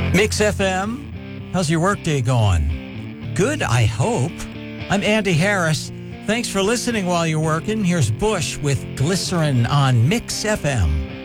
Mix FM, how's your workday going? Good, I hope. I'm Andy Harris. Thanks for listening while you're working. Here's Bush with Glycerin on Mix FM.